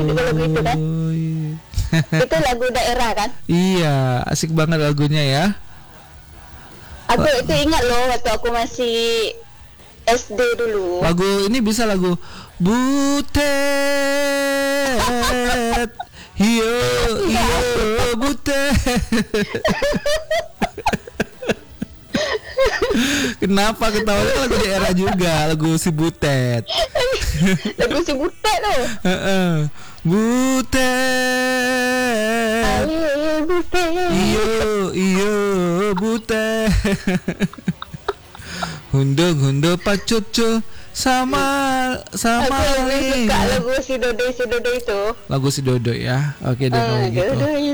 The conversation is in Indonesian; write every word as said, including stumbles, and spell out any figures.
Juga lagu itu kan. Itu lagu daerah kan. Iya, asik banget lagunya ya. Aku itu ingat loh waktu aku masih S D dulu. Lagu ini bisa lagu Butet. Hiyo, hiyo, butet. Kenapa ketawanya lagu daerah juga, lagu si Butet. Lagu si Butet tuh. Heeh. Butet. Ayo Butet. Iyo, iyo, Butet. Hundo, hundo, pacucu sama sama Aku lebih ini. suka lagu si Dodo si Dodo itu. Lagu si Dodo ya. Oke deh kalau Ah, gitu. Dodo